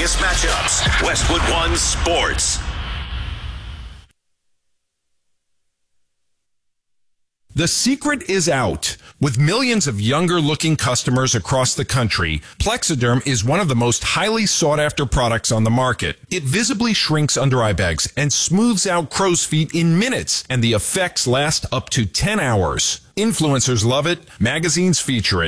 biggest matchups. Westwood One Sports. The secret is out. With millions of younger-looking customers across the country, Plexiderm is one of the most highly sought-after products on the market. It visibly shrinks under-eye bags and smooths out crow's feet in minutes, and the effects last up to 10 hours. Influencers love it, magazines feature it,